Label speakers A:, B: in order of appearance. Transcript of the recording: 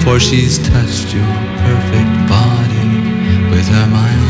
A: for she's touched your perfect body with her mind.